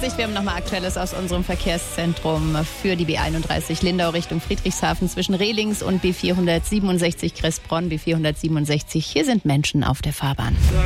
Übersicht. Wir haben nochmal Aktuelles aus unserem Verkehrszentrum für die B31 Lindau Richtung Friedrichshafen zwischen Rehlings und B467 Kressbronn, B467. Hier sind Menschen auf der Fahrbahn.